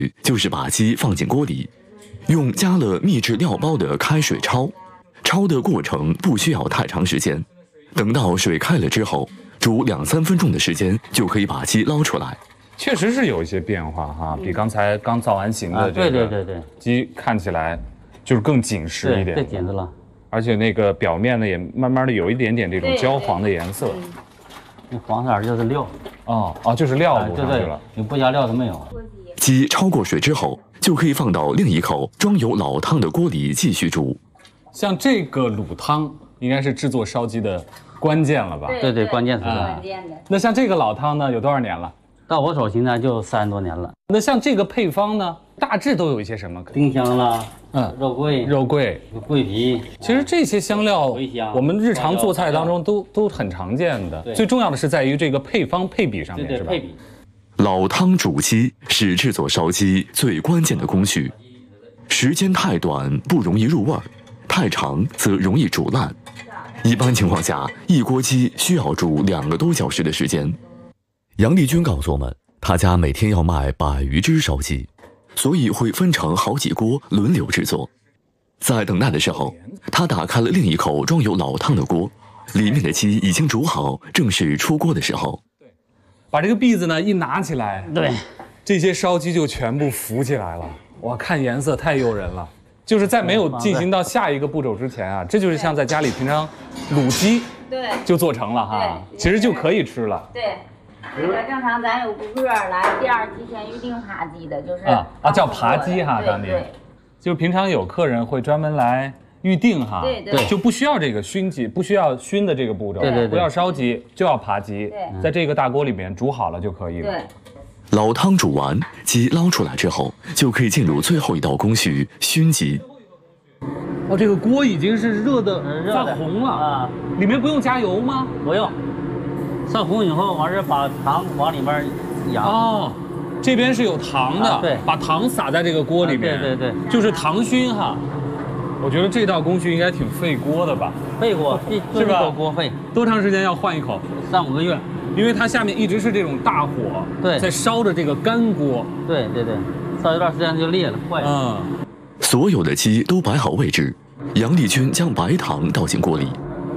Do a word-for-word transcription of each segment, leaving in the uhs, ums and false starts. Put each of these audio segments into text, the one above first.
就是把鸡放进锅里，用加了秘制料包的开水焯，焯的过程不需要太长时间。等到水开了之后，煮两三分钟的时间就可以把鸡捞出来。 确实是有一些变化哈，比刚才刚造完型的这个对对对对鸡看起来就是更紧实一点， 更紧实了。 而且那个表面呢也慢慢的有一点点这种焦黄的颜色。 那黄色就是料。 哦哦，就是料卤上去了。 你不加料都没有。 鸡焯过水之后，就可以放到另一口装有老汤的锅里继续煮。 像这个卤汤应该是制作烧鸡的关键了吧？ 对对，关键是关键的。那像这个老汤呢，有多少年了？ 到我手现在就三十多年了。 那像这个配方呢，大致都有一些什么？ 丁香啦， 嗯， 肉桂、 肉桂、 桂皮。 其实这些香料，我们日常做菜当中都都很常见的。最重要的是在于这个配方配比上面，是吧？ 配比。 老汤煮鸡是制作烧鸡最关键的工序，时间太短不容易入味儿，太长则容易煮烂。一般情况下，一锅鸡需要煮两个多小时的时间。杨丽君告诉我们，她家每天要卖百余只烧鸡，所以会分成好几锅轮流制作。在等待的时候，她打开了另一口装有老汤的锅，里面的鸡已经煮好，正是出锅的时候。 把这个篦子呢一拿起来， 对， 这些烧鸡就全部浮起来了。哇，看颜色太诱人了。就是在没有进行到下一个步骤之前啊，这就是像在家里平常卤鸡， 对， 就做成了哈，其实就可以吃了。 对。这个正常，咱有顾客来店儿提前预定扒鸡的，就是啊啊叫扒鸡哈，当年，就平常有客人会专门来预定哈， 对对， 就不需要这个熏鸡，不需要熏的这个步骤， 对对， 不要烧鸡，就要扒鸡， 对， 在这个大锅里面煮好了就可以了。 对， 老汤煮完，鸡捞出来之后，就可以进入最后一道工序熏鸡。 哦，这个锅已经是热的发红了啊，里面不用加油吗？ 不用。上红以后，完事把糖往里面压。 哦，这边是有糖的， 啊、对， 把糖撒在这个锅里面， 啊、对对对， 就是糖熏哈。我觉得这道工序应该挺费锅的吧？ 费锅， 是吧？ 锅费。 多长时间要换一口？ 三五个月， 因为它下面一直是这种大火， 对， 在烧着这个干锅。 对对对，烧一段时间就裂了，坏了。 嗯。 所有的鸡都摆好位置，杨丽君将白糖倒进锅里。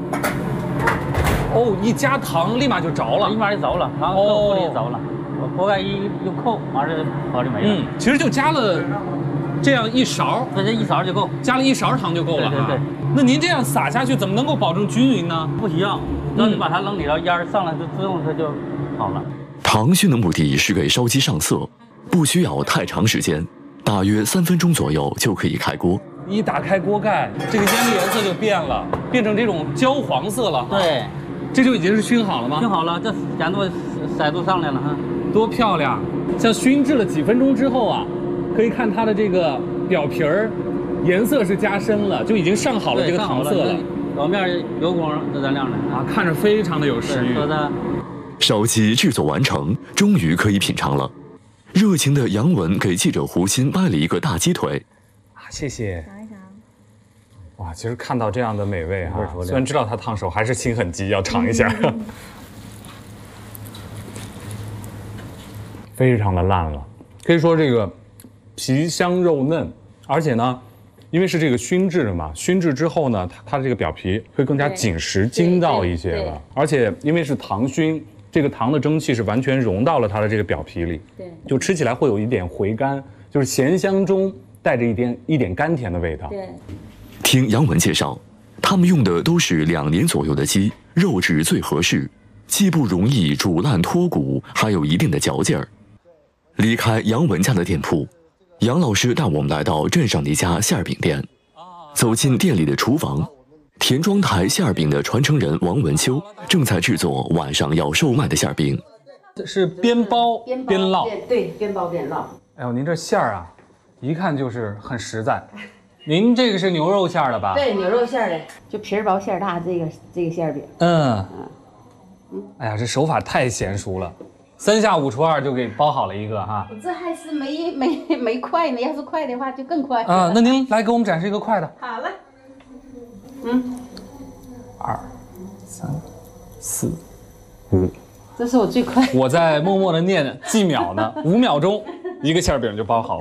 哦，一加糖立马就着了， 立马就着了，糖锅里着了，锅盖一一扣，完事好就没了。 嗯，其实就加了这样一勺， 对，这一勺就够， 加了一勺糖就够了。 对对对。 那您这样撒下去，怎么能够保证均匀呢？ 不需要，只要你把它扔里头，烟儿上来就自动它就好了。 糖熏的目的是给烧鸡上色，不需要太长时间，大约三分钟左右就可以开锅。 一打开锅盖，这个烟的颜色就变了，变成这种焦黄色了。 对。 这就已经是熏好了吗？ 熏好了，这显度色度上来了哈， 多漂亮！像熏制了几分钟之后啊，可以看它的这个表皮儿颜色是加深了，就已经上好了这个糖色了。 表面油光都在亮着啊，看着非常的有食欲。 烧鸡制作完成，终于可以品尝了。热情的杨文给记者胡鑫掰了一个大鸡腿。 啊，谢谢。哇，其实看到这样的美味哈，虽然知道它烫手，还是心很急，要尝一下。嗯、非常的烂了，可以说这个皮香肉嫩，而且呢，因为是这个熏制的嘛，熏制之后呢，它它的这个表皮会更加紧实筋道一些了，而且因为是糖熏，这个糖的蒸汽是完全融到了它的这个表皮里，对，就吃起来会有一点回甘，就是咸香中带着一点一点甘甜的味道。 对。 听杨文介绍，他们用的都是两年左右的鸡，肉质最合适，既不容易煮烂脱骨，还有一定的嚼劲儿。离开杨文家的店铺，杨老师带我们来到镇上的一家馅儿饼店。走进店里的厨房，田庄台馅儿饼的传承人王文秋正在制作晚上要售卖的馅儿饼。 是边包边烙， 对，边包边烙。 哎呦，您这馅儿啊，一看就是很实在。您这个是牛肉馅儿的吧？ 对，牛肉馅儿的，就皮儿薄馅儿大，这个这个馅儿饼。 嗯，嗯，哎呀，这手法太娴熟了，三下五除二就给包好了一个哈。 这还是没没没快呢，要是快的话就更快。 啊，那您来给我们展示一个快的。 好了，嗯， 二、三、四、五， 这是我最快。 我在默默的念计秒呢，五秒钟一个馅儿饼就包好了。